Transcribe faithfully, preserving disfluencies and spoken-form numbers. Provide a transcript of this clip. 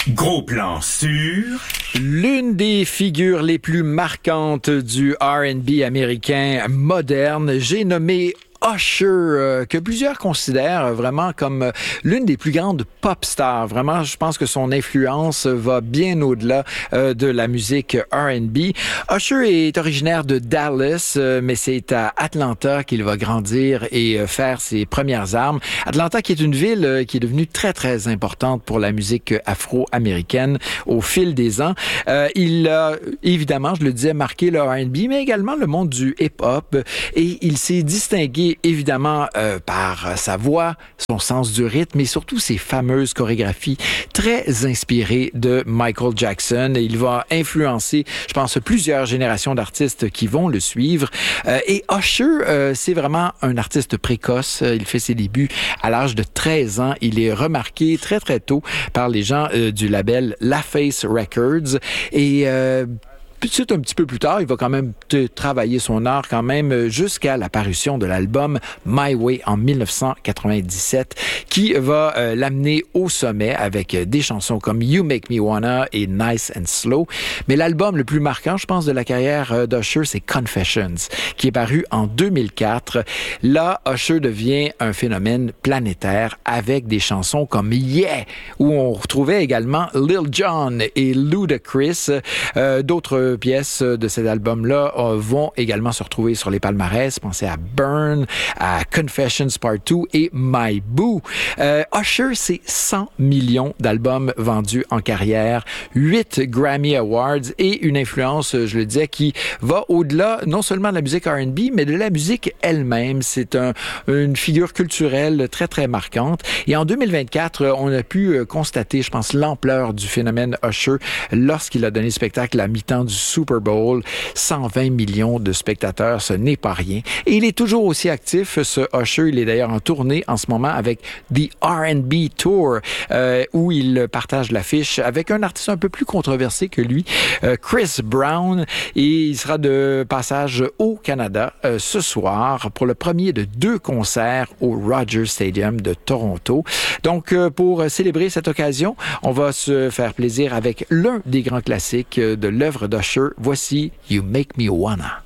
Gros plan sur... L'une des figures les plus marquantes du R and B américain moderne, j'ai nommé Usher, euh, que plusieurs considèrent vraiment comme euh, l'une des plus grandes pop stars. Vraiment, je pense que son influence va bien au-delà euh, de la musique R and B. Usher est originaire de Dallas, euh, mais c'est à Atlanta qu'il va grandir et euh, faire ses premières armes. Atlanta qui est une ville euh, qui est devenue très, très importante pour la musique afro-américaine au fil des ans. Euh, il a, évidemment, je le disais, marqué le R and B, mais également le monde du hip-hop, et il s'est distingué évidemment euh, par sa voix, son sens du rythme et surtout ses fameuses chorégraphies très inspirées de Michael Jackson. Et il va influencer, je pense, plusieurs générations d'artistes qui vont le suivre. Euh, et Usher, euh, c'est vraiment un artiste précoce. Il fait ses débuts à l'âge de treize ans. Il est remarqué très, très tôt par les gens euh, du label LaFace Records. Et... Euh, Puis un petit peu plus tard, il va quand même te travailler son art quand même jusqu'à l'apparition de l'album My Way en dix-neuf cent quatre-vingt-dix-sept qui va euh, l'amener au sommet avec des chansons comme You Make Me Wanna et Nice and Slow. Mais l'album le plus marquant, je pense, de la carrière d'Usher, c'est Confessions, qui est paru en deux mille quatre. Là, Usher devient un phénomène planétaire avec des chansons comme Yeah, où on retrouvait également Lil Jon et Ludacris. Euh, d'autres pièces de cet album-là euh, vont également se retrouver sur les palmarès. Pensez à Burn, à Confessions Part deux et My Boo. Euh, Usher, c'est cent millions d'albums vendus en carrière, huit Grammy Awards et une influence, je le disais, qui va au-delà non seulement de la musique R and B, mais de la musique elle-même. C'est un, une figure culturelle très, très marquante. Et en deux mille vingt-quatre, on a pu constater, je pense, l'ampleur du phénomène Usher lorsqu'il a donné spectacle à mi-temps du Super Bowl. cent vingt millions de spectateurs, ce n'est pas rien. Et il est toujours aussi actif, ce Usher. Il est d'ailleurs en tournée en ce moment avec The R and B Tour, euh, où il partage l'affiche avec un artiste un peu plus controversé que lui, euh, Chris Brown. Et il sera de passage au Canada euh, ce soir pour le premier de deux concerts au Rogers Stadium de Toronto. Donc, euh, pour célébrer cette occasion, on va se faire plaisir avec l'un des grands classiques de l'œuvre d'Usher. Voici You Make Me Wanna.